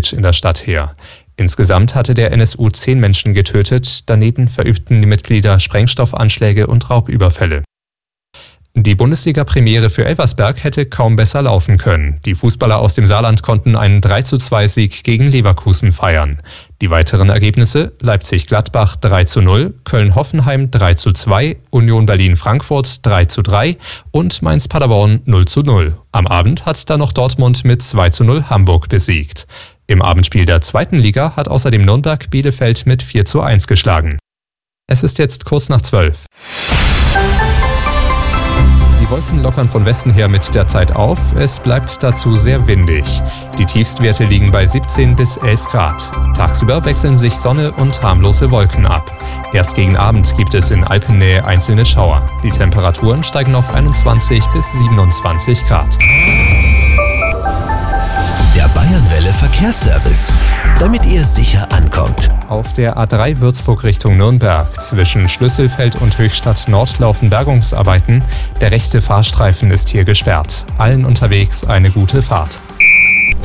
Pavlovic in der Stadt her. Insgesamt hatte der NSU 10 Menschen getötet, daneben verübten die Mitglieder Sprengstoffanschläge und Raubüberfälle. Die Bundesliga-Premiere für Elversberg hätte kaum besser laufen können. Die Fußballer aus dem Saarland konnten einen 3:2-Sieg gegen Leverkusen feiern. Die weiteren Ergebnisse: Leipzig-Gladbach 3:0, Köln-Hoffenheim 3:2, Union Berlin-Frankfurt 3:3 und Mainz-Paderborn 0:0. Am Abend hat dann noch Dortmund mit 2:0 Hamburg besiegt. Im Abendspiel der 2. Liga hat außerdem Nürnberg Bielefeld mit 4:1 geschlagen. Es ist jetzt kurz nach 12. Die Wolken lockern von Westen her mit der Zeit auf. Es bleibt dazu sehr windig. Die Tiefstwerte liegen bei 17 bis 11 Grad. Tagsüber wechseln sich Sonne und harmlose Wolken ab. Erst gegen Abend gibt es in Alpennähe einzelne Schauer. Die Temperaturen steigen auf 21 bis 27 Grad. Der Bayernwelle Verkehrsservice, damit ihr sicher ankommt. Auf der A3 Würzburg Richtung Nürnberg zwischen Schlüsselfeld und Höchstadt Nord laufen Bergungsarbeiten. Der rechte Fahrstreifen ist hier gesperrt. Allen unterwegs eine gute Fahrt.